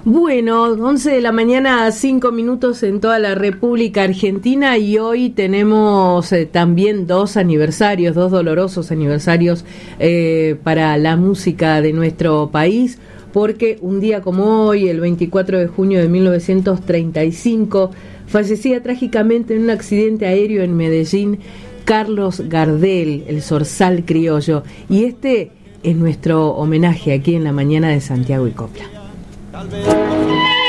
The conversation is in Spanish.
Bueno, 11 de la mañana, 5 minutos en toda la República Argentina, y hoy tenemos también dos dolorosos aniversarios para la música de nuestro país, porque un día como hoy, el 24 de junio de 1935, fallecía trágicamente en un accidente aéreo en Medellín Carlos Gardel, el zorzal criollo, y este es nuestro homenaje aquí en la mañana de Santiago y Copla. Tal vez